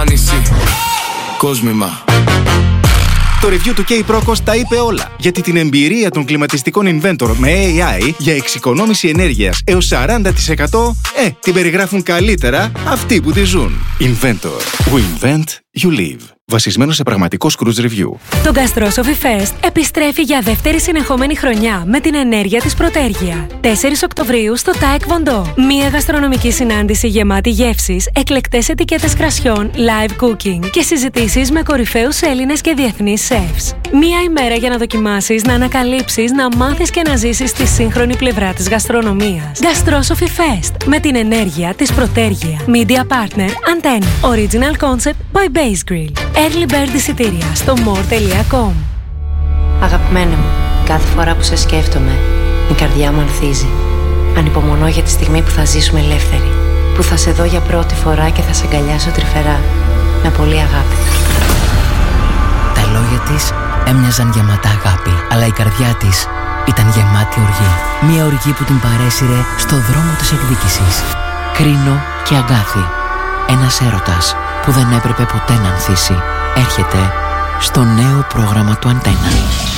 εμφάνιση. Κόσμημα. Το review του K-Procos τα είπε όλα. Γιατί την εμπειρία των κλιματιστικών Inventor με AI για εξοικονόμηση ενέργειας έως 40% την περιγράφουν καλύτερα αυτοί που τη ζουν. Inventor. We invent, you live. Βασισμένο σε πραγματικό Cruise Review. Το Gastrosophy Fest επιστρέφει για δεύτερη συνεχόμενη χρονιά με την ενέργεια της Πρωτέργεια. 4 Οκτωβρίου στο TAEK Vendôme. Μία γαστρονομική συνάντηση γεμάτη γεύσεις, εκλεκτές ετικέτες κρασιών, live cooking και συζητήσεις με κορυφαίους Έλληνες και διεθνείς chefs. Μία ημέρα για να δοκιμάσεις, να ανακαλύψεις, να μάθεις και να ζήσεις τη σύγχρονη πλευρά της γαστρονομίας. Gastrosophy Fest με την ενέργεια της Πρωτέργεια. Media Partner Antenna. Original Concept by Base Grill. Early Bird εισιτήρια στο more.com. Αγαπημένε μου, κάθε φορά που σε σκέφτομαι, η καρδιά μου ανθίζει. Ανυπομονώ για τη στιγμή που θα ζήσουμε ελεύθεροι. Που θα σε δω για πρώτη φορά και θα σε αγκαλιάσω τρυφερά. Με πολύ αγάπη. Τα λόγια της έμοιαζαν γεμάτα αγάπη, αλλά η καρδιά της ήταν γεμάτη οργή. Μια οργή που την παρέσυρε στο δρόμο της εκδίκησης. Κρίνο και Αγκάθη. Ένας έρωτας που δεν έπρεπε ποτέ να ανθίσει. Έρχεται στο νέο πρόγραμμα του Αντένα.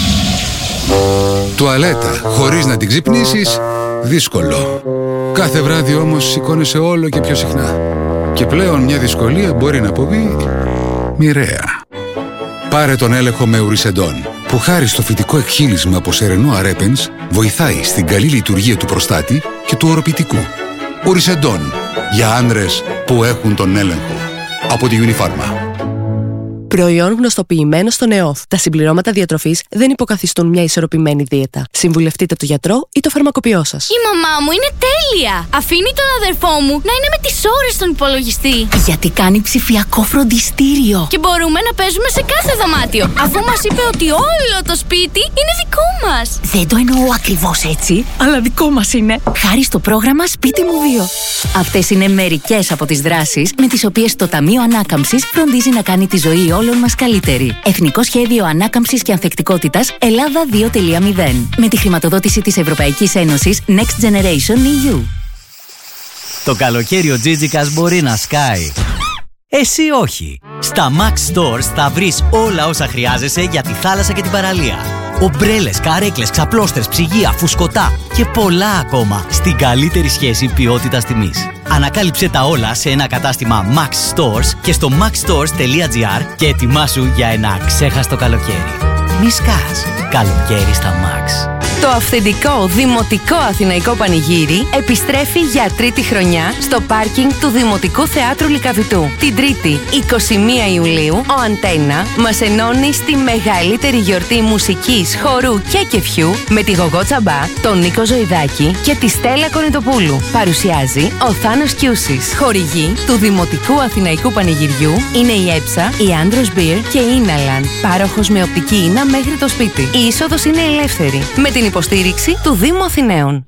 Τουαλέτα χωρίς να την ξυπνήσεις, δύσκολο. Κάθε βράδυ όμως σηκώνεσαι όλο και πιο συχνά. Και πλέον μια δυσκολία μπορεί να αποβεί μοιραία. Πάρε τον έλεγχο με Ουρισεντόν, που χάρη στο φυτικό εκχύλισμα από σερενό αρέπενς βοηθάει στην καλή λειτουργία του προστάτη και του οροπητικού. Ουρισεντόν, για άνδρες που έχουν τον έλεγχο. Από τη Unifarma. Προϊόν γνωστοποιημένο στον ΕΟΦ. Τα συμπληρώματα διατροφής δεν υποκαθιστούν μια ισορροπημένη δίαιτα. Συμβουλευτείτε τον γιατρό ή το φαρμακοποιό σας. Η μαμά μου είναι τέλεια! Αφήνει τον αδερφό μου να είναι με τις ώρες στον υπολογιστή. Γιατί κάνει ψηφιακό φροντιστήριο. Και μπορούμε να παίζουμε σε κάθε δωμάτιο. Αφού μας είπε ότι όλο το σπίτι είναι δικό μας. Δεν το εννοώ ακριβώς έτσι, αλλά δικό μας είναι. Χάρη στο πρόγραμμα Σπίτι μου 2. Αυτές είναι μερικές από τις δράσεις με τις οποίες το Ταμείο Ανάκαμψης φροντίζει να κάνει τη ζωή όλων μας καλύτερη. Εθνικό Σχέδιο Ανάκαμψης και Ανθεκτικότητας Ελλάδα 2.0. Με τη χρηματοδότηση της Ευρωπαϊκής Ένωσης Next Generation EU. Το καλοκαίρι ο Τζίτζικας μπορεί να σκάει. Εσύ όχι. Στα Max Stores θα βρεις όλα όσα χρειάζεσαι για τη θάλασσα και την παραλία. Ομπρέλες, καρέκλες, ξαπλώστερς, ψυγεία, φουσκωτά και πολλά ακόμα στην καλύτερη σχέση ποιότητας τιμής. Ανακάλυψε τα όλα σε ένα κατάστημα Max Stores και στο maxstores.gr και ετοιμάσου για ένα ξέχαστο καλοκαίρι. Μη σκάς. Καλοκαίρι στα Max. Το αυθεντικό δημοτικό αθηναϊκό πανηγύρι επιστρέφει για τρίτη χρονιά στο πάρκινγκ του Δημοτικού Θεάτρου Λυκαβητού. Την Τρίτη, 21 Ιουλίου, ο Αντένα μας ενώνει στη μεγαλύτερη γιορτή μουσικής, χορού και κεφιού με τη Γογό Τσαμπά, τον Νίκο Ζωηδάκη και τη Στέλλα Κονιτοπούλου. Παρουσιάζει ο Θάνος Κιούσης. Χορηγοί του Δημοτικού Αθηναϊκού Πανηγυριού είναι η Έψα, η Άντρος Μπιρ και η Ίναλαν. Πάροχος με οπτική ίνα μέχρι το σπίτι. Η είσοδος είναι ελεύθερη. Με την υποστήριξη του Δήμου Αθηναίων.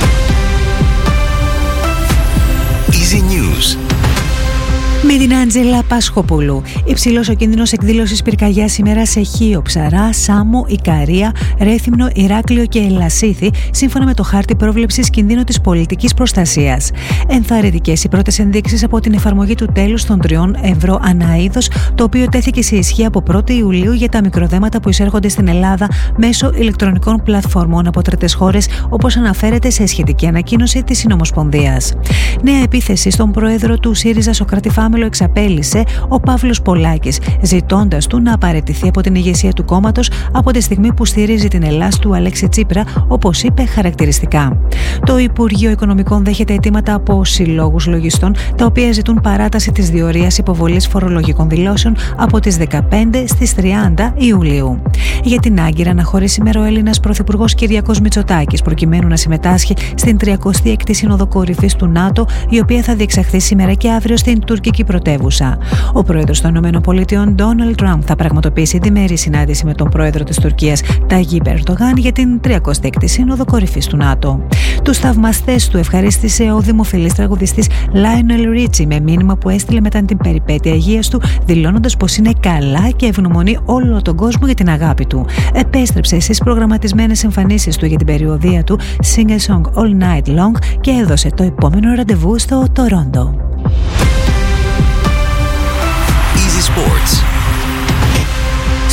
Easy News. Με την Άντζελα Πασχοπούλου. Υψηλός ο κίνδυνος εκδήλωσης πυρκαγιάς σήμερα σε Χίο, Ψαρά, Σάμο, Ικαρία, Ρέθυμνο, Ηράκλειο και Ελασίθι, σύμφωνα με το χάρτη πρόβλεψης κινδύνου της πολιτικής προστασίας. Ενθαρρυντικές οι πρώτες ενδείξεις από την εφαρμογή του τέλους των 3 ευρώ ανά είδος, το οποίο τέθηκε σε ισχύ από 1η Ιουλίου για τα μικροδέματα που εισέρχονται στην Ελλάδα μέσω ηλεκτρονικών πλατφορμών από τρίτες χώρες, όπως αναφέρεται σε σχετική ανακοίνωση της Συνομοσπονδίας. Νέα επίθεση στον πρόεδρο του ΣΥΡΙΖΑ Σωκράτη Φάμελο εξαπέλυσε ο Παύλος Πολάκης, ζητώντας του να απαραιτηθεί από την ηγεσία του κόμματος από τη στιγμή που στηρίζει την Ελλάς του Αλέξη Τσίπρα, όπως είπε χαρακτηριστικά. Το Υπουργείο Οικονομικών δέχεται αιτήματα από συλλόγους λογιστών, τα οποία ζητούν παράταση της διορίας υποβολής φορολογικών δηλώσεων από τις 15 στις 30 Ιουλίου. Για την Άγκυρα να χωρεί σήμερα ο Έλληνας Πρωθυπουργός Κυριάκος Μητσοτάκης, προκειμένου να συμμετάσχει στην 36η Σύνοδο Κορυφής του ΝΑΤΟ, η οποία θα διεξαχθεί σήμερα και αύριο στην τουρκική πρωτεύουσα. Ο πρόεδρος των ΗΠΑ, Ντόναλντ Τραμπ, θα πραγματοποιήσει διμερή συνάντηση με τον πρόεδρο της Τουρκίας, Ταγίπ Ερντογάν, για την 36η Σύνοδο Κορυφής του ΝΑΤΟ. Τους θαυμαστές του ευχαρίστησε ο δημοφιλής τραγουδιστής Λάιονελ Ρίτσι με μήνυμα που έστειλε μετά την περιπέτεια υγείας του, δηλώνοντας πως είναι καλά και ευγνωμονεί όλο τον κόσμο για την αγάπη του. Επέστρεψε στις προγραμματισμένες εμφανίσεις του για την περιοδεία του Sing a Song All Night Long και έδωσε το επόμενο ραντεβού στο Τορόντο.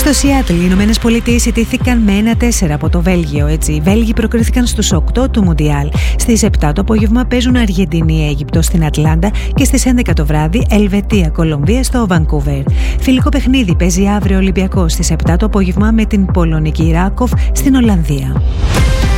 Στο Σιάτλ, οι Ηνωμένες Πολιτείες ιτήθηκαν με 1-4 από το Βέλγιο. Έτσι, οι Βέλγοι προκρίθηκαν στους 8 του Μουντιάλ. Στις 7 το απόγευμα παίζουν Αργεντινή-Αίγυπτο στην Ατλάντα και στις 11 το βράδυ Ελβετία-Κολομβία στο Βανκούβερ. Φιλικό παιχνίδι παίζει αύριο Ολυμπιακός στις 7 το απόγευμα με την Πολωνική Ράκοφ στην Ολλανδία.